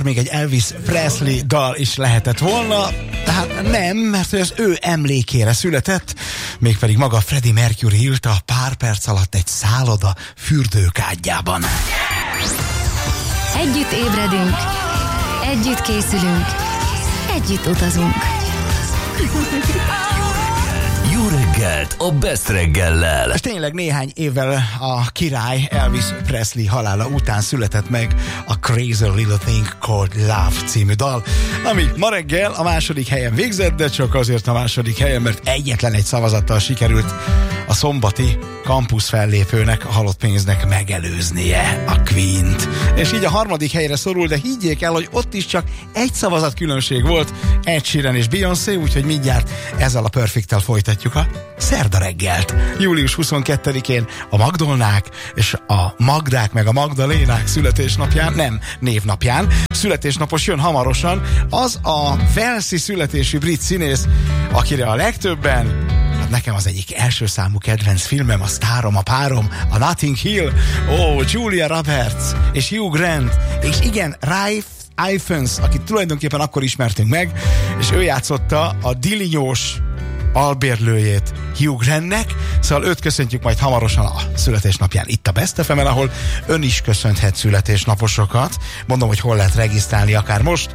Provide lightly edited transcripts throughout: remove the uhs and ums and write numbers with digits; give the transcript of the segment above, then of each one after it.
akár még egy Elvis Presley dal is lehetett volna, tehát nem, mert az ő emlékére született, mégpedig maga Freddie Mercury írta pár perc alatt egy szálloda fürdőkádjában. Együtt ébredünk, együtt készülünk, együtt utazunk. Jó reggelt a Best reggellel. És tényleg néhány évvel a király Elvis Presley halála után született meg a Crazy Little Thing Called Love című dal, ami ma reggel a második helyen végzett, de csak azért a második helyen, mert egyetlen egy szavazattal sikerült a szombati kampusz fellépőnek, a halott pénznek megelőznie a Queen-t. És így a harmadik helyre szorul, de higgyék el, hogy ott is csak egy szavazat különbség volt, Ed Sheeran és Beyoncé, úgyhogy mindjárt ezzel a Perfect-tel folytatjuk a szerda reggelt. Július 22-én a Magdolnák és a Magdák meg a Magdalénák születésnapján, nem, névnapján, születésnapos jön hamarosan az a walesi születésű brit színész, akire a legtöbben, nekem az egyik első számú kedvenc filmem, a sztárom, a párom, a Notting Hill, Julia Roberts és Hugh Grant, és igen, Ralph Ifiens, akit tulajdonképpen akkor ismertünk meg, és ő játszotta a dilinyós albérlőjét Hugh Grantnek, szóval őt köszöntjük majd hamarosan a születésnapján itt a Best FM-en, ahol ön is köszönthet születésnaposokat. Mondom, hogy hol lehet regisztrálni akár most,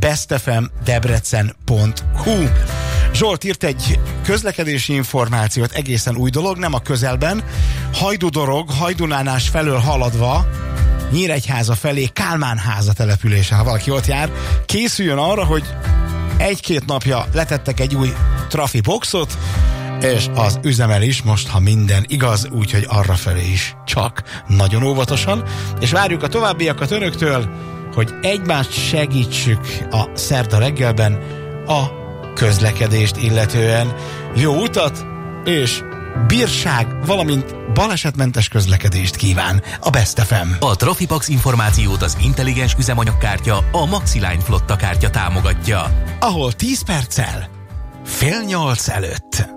bestfmdebrecen.hu. Zsolt írt egy közlekedési információt, egészen új dolog, nem a közelben. Hajdudorog, Hajdunánás felől haladva, Nyíregyháza felé, Kálmánháza települése, ha valaki ott jár, készüljön arra, hogy egy-két napja letettek egy új trafiboxot, és az üzemelés most, ha minden igaz, úgyhogy arrafelé is csak nagyon óvatosan, és várjuk a továbbiakat önöktől, hogy egymást segítsük a szerda reggelben a közlekedést illetően. Jó utat és bírság, valamint balesetmentes közlekedést kíván a Best FM. A Trafipax információt az intelligens üzemanyagkártya, a Maxiline Flotta kártya támogatja. Ahol 10 perccel 7:30 előtt.